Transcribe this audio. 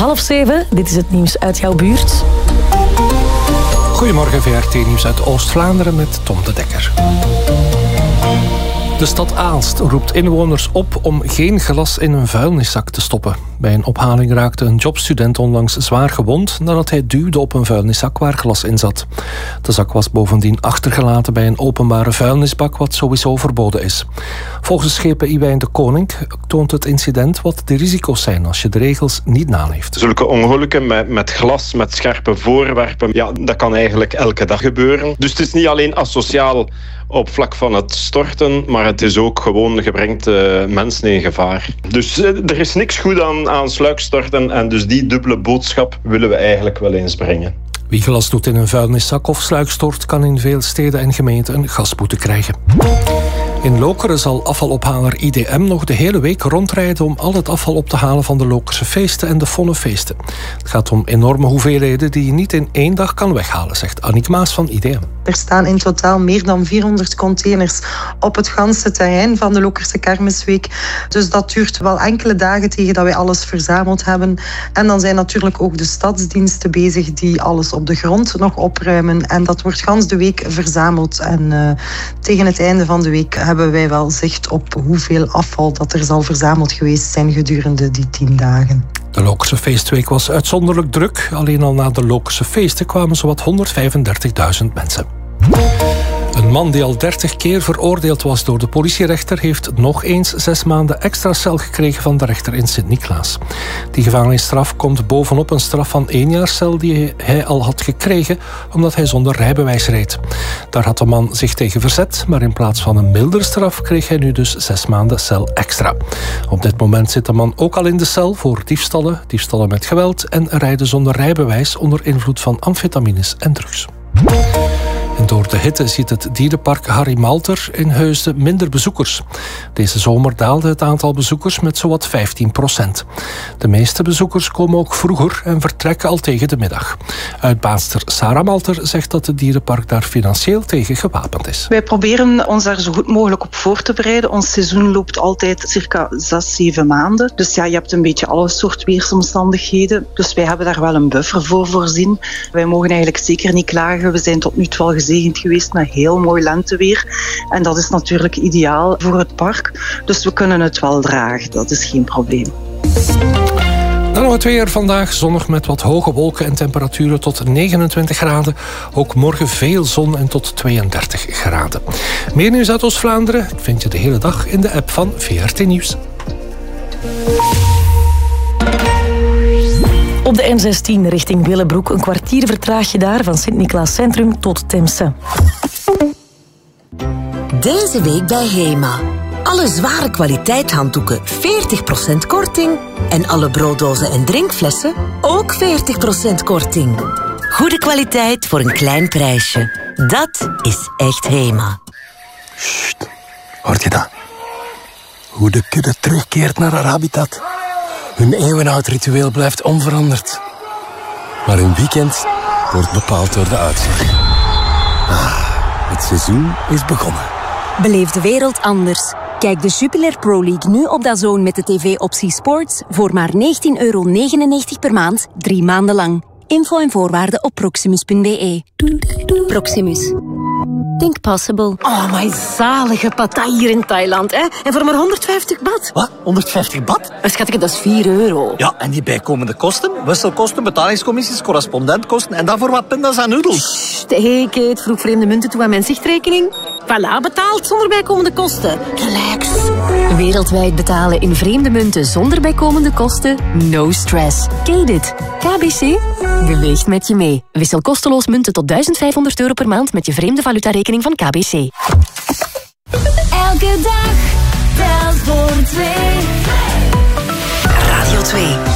6:30. Dit is het nieuws uit jouw buurt. Goedemorgen, VRT-nieuws uit Oost-Vlaanderen met Tom de Dekker. De stad Aalst roept inwoners op om geen glas in een vuilniszak te stoppen. Bij een ophaling raakte een jobstudent onlangs zwaar gewond nadat hij duwde op een vuilniszak waar glas in zat. De zak was bovendien achtergelaten bij een openbare vuilnisbak, wat sowieso verboden is. Volgens schepen Iwijn de Koning toont het incident wat de risico's zijn als je de regels niet naleeft. Zulke ongelukken met glas, met scherpe voorwerpen, ja, dat kan eigenlijk elke dag gebeuren. Dus het is niet alleen asociaal op vlak van het storten, maar het is ook gewoon, je brengt mensen in gevaar. Dus er is niks goed aan sluikstorten en dus die dubbele boodschap willen we eigenlijk wel eens brengen. Wie glas doet in een vuilniszak of sluikstort kan in veel steden en gemeenten een gasboete krijgen. In Lokeren zal afvalophaler IDM nog de hele week rondrijden om al het afval op te halen van de Lokerse feesten en de Vonnefeesten. Het gaat om enorme hoeveelheden die je niet in één dag kan weghalen, zegt Annick Maas van IDM. Er staan in totaal meer dan 400 containers op het ganse terrein van de Lokerse Kermisweek. Dus dat duurt wel enkele dagen tegen dat wij alles verzameld hebben. En dan zijn natuurlijk ook de stadsdiensten bezig die alles op de grond nog opruimen. En dat wordt gans de week verzameld. En tegen het einde van de week hebben wij wel zicht op hoeveel afval dat er zal verzameld geweest zijn gedurende die 10 dagen. De Lokerse feestweek was uitzonderlijk druk. Alleen al na de Lokerse feesten kwamen zowat 135.000 mensen. Een man die al 30 keer veroordeeld was door de politierechter heeft nog eens 6 maanden extra cel gekregen van de rechter in Sint-Niklaas. Die gevangenisstraf komt bovenop een straf van 1 jaar cel die hij al had gekregen omdat hij zonder rijbewijs reed. Daar had de man zich tegen verzet, maar in plaats van een mildere straf kreeg hij nu dus 6 maanden cel extra. Op dit moment zit de man ook al in de cel voor diefstallen, diefstallen met geweld en rijden zonder rijbewijs onder invloed van amfetamines en drugs. En door de hitte ziet het dierenpark Harry Malter in Heusden minder bezoekers. Deze zomer daalde het aantal bezoekers met zowat 15%. De meeste bezoekers komen ook vroeger en vertrekken al tegen de middag. Uitbaanster Sarah Malter zegt dat het dierenpark daar financieel tegen gewapend is. Wij proberen ons daar zo goed mogelijk op voor te bereiden. Ons seizoen loopt altijd circa 6-7 maanden. Dus ja, je hebt een beetje alle soort weersomstandigheden. Dus wij hebben daar wel een buffer voor voorzien. Wij mogen eigenlijk zeker niet klagen. We zijn tot nu toe al gezegend geweest met heel mooi lenteweer. En dat is natuurlijk ideaal voor het park. Dus we kunnen het wel dragen, dat is geen probleem. Dan nog het weer vandaag. Zonnig met wat hoge wolken en temperaturen tot 29 graden. Ook morgen veel zon en tot 32 graden. Meer nieuws uit Oost-Vlaanderen vind je de hele dag in de app van VRT Nieuws. Op de N16 richting Willebroek een kwartier vertraag je daar van Sint-Niklaas Centrum tot Temse. Deze week bij HEMA. Alle zware kwaliteit handdoeken 40% korting. En alle brooddozen en drinkflessen ook 40% korting. Goede kwaliteit voor een klein prijsje. Dat is echt HEMA. Sst, hoort je dat? Hoe de kudde terugkeert naar haar habitat. Hun eeuwenoud ritueel blijft onveranderd. Maar hun weekend wordt bepaald door de uitslag. Het seizoen is begonnen. Beleef de wereld anders. Kijk de Jupiler Pro League nu op DAZN met de tv-optie Sports voor maar €19,99 per maand, 3 maanden lang. Info en voorwaarden op proximus.be. Proximus. Think possible. Oh, my zalige pattaya hier in Thailand, hè? En voor maar 150 baht. Wat? 150 baht? Schatje, dat is €4. Ja, en die bijkomende kosten? Wisselkosten, betalingscommissies, correspondentkosten en dan voor wat pindas en noedels. Hey, Kate, vroeg vreemde munten toe aan mijn zichtrekening. Voilà, betaald zonder bijkomende kosten. Relax. Wereldwijd betalen in vreemde munten zonder bijkomende kosten? No stress. Kate. KBC beweegt met je mee. Wissel kosteloos munten tot €1.500 per maand met je vreemde valutarekening van KBC. Elke dag telt voor 2. Radio 2.